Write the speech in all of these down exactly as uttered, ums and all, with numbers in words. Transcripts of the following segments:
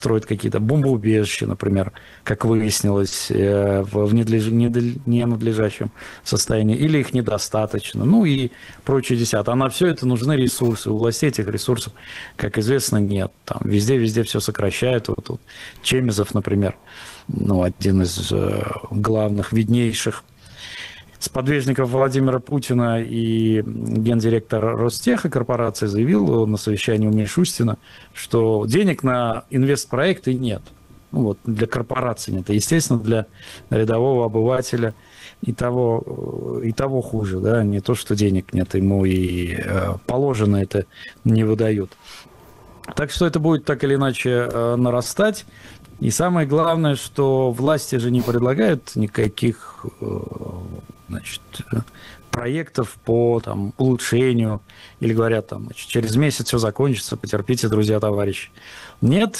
строят какие-то бомбоубежища, например, как выяснилось, в ненадлежащем состоянии, или их недостаточно, ну и прочее десятое. А на все это нужны ресурсы. У властей этих ресурсов, как известно, нет. Там везде-везде все сокращают. Вот, вот Чемезов, например, ну, один из главных, виднейших сподвижников Владимира Путина и гендиректор Ростеха корпорации заявил на совещании у Мишустина, что денег на инвестпроекты нет. Ну, вот, для корпораций нет. И, естественно, для рядового обывателя и того, и того хуже. Да? Не то, что денег нет, ему и положено это не выдают. Так что это будет так или иначе нарастать. И самое главное, что власти же не предлагают никаких, значит, проектов по там, улучшению, или говорят, там, значит, через месяц все закончится, потерпите, друзья, товарищи. Нет,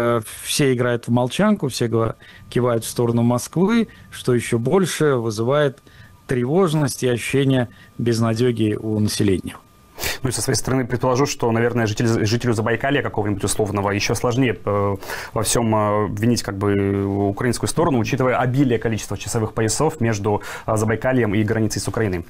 все играют в молчанку, все кивают в сторону Москвы, что еще больше вызывает тревожность и ощущение безнадеги у населения. Ну и со своей стороны предположу, что, наверное, житель, жителю Забайкалья какого-нибудь условного еще сложнее э, во всем э, винить как бы украинскую сторону, учитывая обилие количества часовых поясов между э, Забайкальем и границей с Украиной.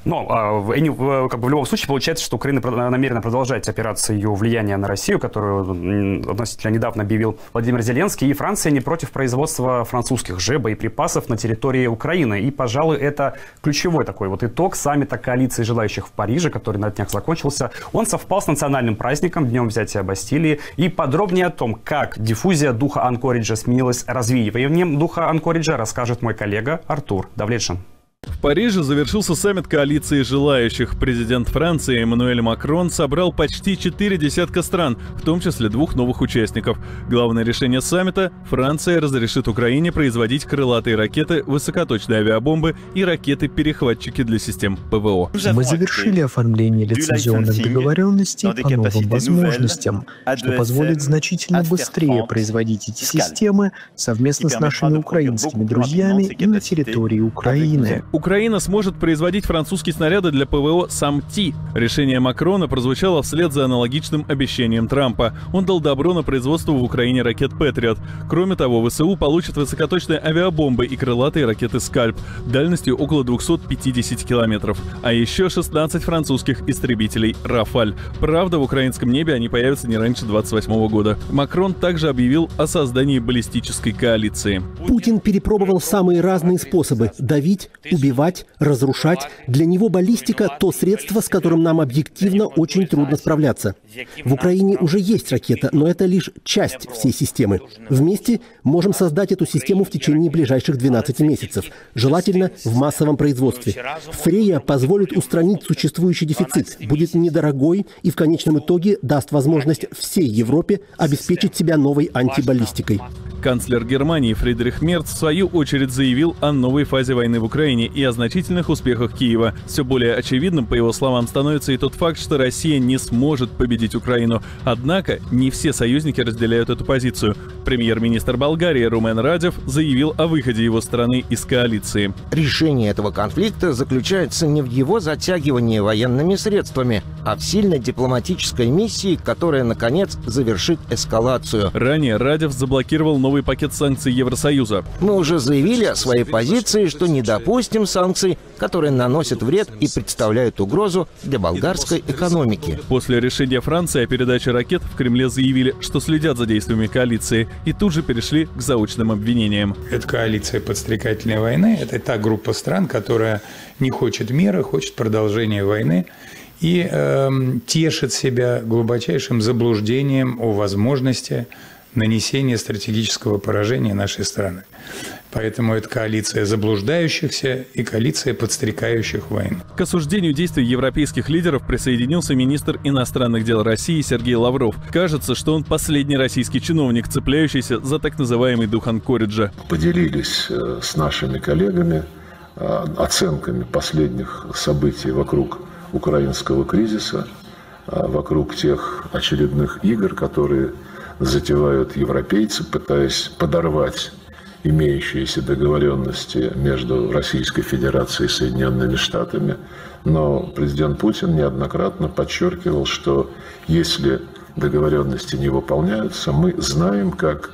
Но э, э, как бы в любом случае получается, что Украина намерена продолжать операцию влияния на Россию, которую относительно недавно объявил Владимир Зеленский, и Франция не против производства французских же боеприпасов на территории Украины. И, пожалуй, это ключевой такой вот итог саммита коалиции желающих в Париже, который на днях закончился. Он совпал с национальным праздником, Днем взятия Бастилии. И подробнее о том, как диффузия духа Анкориджа сменилась развеиванием духа Анкориджа, расскажет мой коллега Артур Давлетшин. В Париже завершился саммит коалиции желающих. Президент Франции Эммануэль Макрон собрал почти четыре десятка стран, в том числе двух новых участников. Главное решение саммита – Франция разрешит Украине производить крылатые ракеты, высокоточные авиабомбы и ракеты-перехватчики для систем ПВО. Мы завершили оформление лицензионных договоренностей по новым возможностям, что позволит значительно быстрее производить эти системы совместно с нашими украинскими друзьями и на территории Украины. Украина сможет производить французские снаряды для ПВО «Самти». Решение Макрона прозвучало вслед за аналогичным обещанием Трампа. Он дал добро на производство в Украине ракет «Патриот». Кроме того, ВСУ получат высокоточные авиабомбы и крылатые ракеты «Скальп» дальностью около двухсот пятидесяти километров. А еще шестнадцать французских истребителей «Рафаль». Правда, в украинском небе они появятся не раньше двадцать восьмого года. Макрон также объявил о создании баллистической коалиции. Путин перепробовал самые разные способы – давить, убивать, разрушать. Для него баллистика – то средство, с которым нам объективно очень трудно справляться. В Украине уже есть ракета, но это лишь часть всей системы. Вместе можем создать эту систему в течение ближайших двенадцати месяцев, желательно в массовом производстве. Фрея позволит устранить существующий дефицит, будет недорогой и в конечном итоге даст возможность всей Европе обеспечить себя новой антибаллистикой. Канцлер Германии Фридрих Мерц в свою очередь заявил о новой фазе войны в Украине и о значительных успехах Киева. Все более очевидным, по его словам, становится и тот факт, что Россия не сможет победить Украину. Однако не все союзники разделяют эту позицию. Премьер-министр Болгарии Румен Радев заявил о выходе его страны из коалиции. Решение этого конфликта заключается не в его затягивании военными средствами, а в сильной дипломатической миссии, которая, наконец, завершит эскалацию. Ранее Радев заблокировал новый пакет санкций Евросоюза. Мы уже заявили о своей позиции, что не допустим санкций, которые наносят вред и представляют угрозу для болгарской экономики. После решения Франции о передаче ракет в Кремле заявили, что следят за действиями коалиции, и тут же перешли к заочным обвинениям. Это коалиция подстрекательной войны. Это та группа стран, которая не хочет мира, хочет продолжения войны и э, тешит себя глубочайшим заблуждением о возможности нанесения стратегического поражения нашей страны. Поэтому это коалиция заблуждающихся и коалиция подстрекающих войну. К осуждению действий европейских лидеров присоединился министр иностранных дел России Сергей Лавров. Кажется, что он последний российский чиновник, цепляющийся за так называемый дух Анкориджа. Поделились с нашими коллегами оценками последних событий вокруг украинского кризиса, вокруг тех очередных игр, которые затевают европейцы, пытаясь подорвать имеющиеся договоренности между Российской Федерацией и Соединенными Штатами. Но президент Путин неоднократно подчеркивал, что если договоренности не выполняются, мы знаем, как